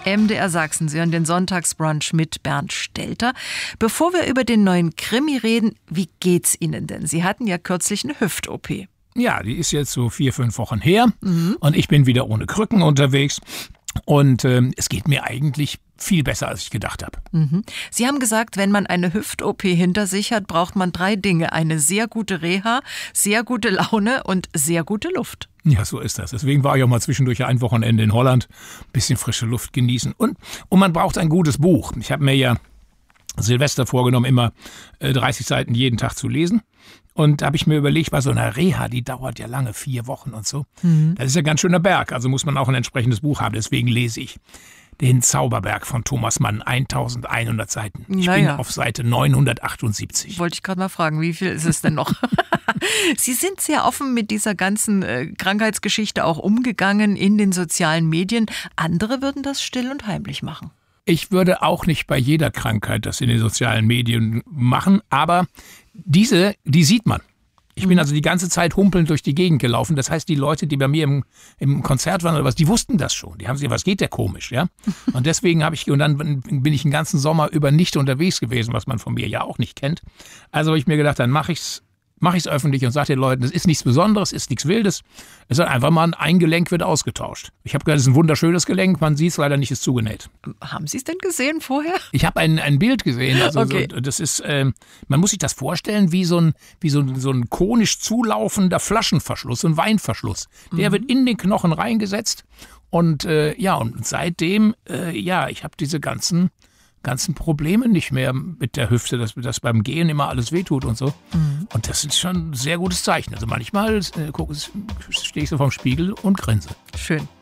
MDR Sachsen. Sie hören den Sonntagsbrunch mit Bernd Stelter. Bevor wir über den neuen Krimi reden, wie geht's Ihnen denn? Sie hatten ja kürzlich eine Hüft-OP. Ja, die ist jetzt so 4-5 Wochen her und ich bin wieder ohne Krücken unterwegs. Und es geht mir eigentlich viel besser, als ich gedacht habe. Sie haben gesagt, wenn man eine Hüft-OP hinter sich hat, braucht man 3 Dinge. Eine sehr gute Reha, sehr gute Laune und sehr gute Luft. Ja, so ist das. Deswegen war ich auch mal zwischendurch ein Wochenende in Holland, ein bisschen frische Luft genießen. Und man braucht ein gutes Buch. Ich habe mir ja Silvester vorgenommen, immer 30 Seiten jeden Tag zu lesen. Und da habe ich mir überlegt, bei so einer Reha, die dauert ja lange, 4 Wochen und so. Das ist ja ein ganz schöner Berg, also muss man auch ein entsprechendes Buch haben. Deswegen lese ich den Zauberberg von Thomas Mann, 1100 Seiten. Ich bin auf Seite 978. Wollte ich gerade mal fragen, wie viel ist es denn noch? Sie sind sehr offen mit dieser ganzen Krankheitsgeschichte auch umgegangen in den sozialen Medien. Andere würden das still und heimlich machen. Ich würde auch nicht bei jeder Krankheit das in den sozialen Medien machen, aber die sieht man. Ich bin also die ganze Zeit humpelnd durch die Gegend gelaufen. Das heißt, die Leute, die bei mir im Konzert waren oder was, die wussten das schon. Die haben sich, was geht der komisch, ja? Und deswegen dann bin ich den ganzen Sommer über nicht unterwegs gewesen, was man von mir ja auch nicht kennt. Also habe ich mir gedacht, dann mache ich's öffentlich und sage den Leuten, das ist nichts Besonderes, ist nichts Wildes. Es ist einfach mal ein Gelenk wird ausgetauscht. Ich habe gehört, es ist ein wunderschönes Gelenk, man sieht es leider nicht, ist zugenäht. Haben Sie es denn gesehen vorher? Ich habe ein Bild gesehen. Also okay. Das ist, man muss sich das vorstellen wie so ein konisch zulaufender Flaschenverschluss, ein Weinverschluss. Der wird in den Knochen reingesetzt und und seitdem, ich habe diese ganzen Probleme nicht mehr mit der Hüfte, dass beim Gehen immer alles wehtut und so. Und das ist schon ein sehr gutes Zeichen. Also manchmal stehe ich so vorm Spiegel und grinse. Schön.